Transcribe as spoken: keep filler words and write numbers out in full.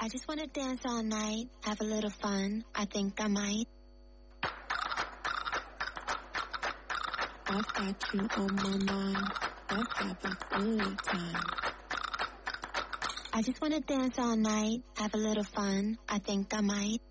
just wanna dance all night, have a little fun. I think I might. I've got you on my mind. Let's have a good time. I just wanna dance all night, have a little fun. I think I might.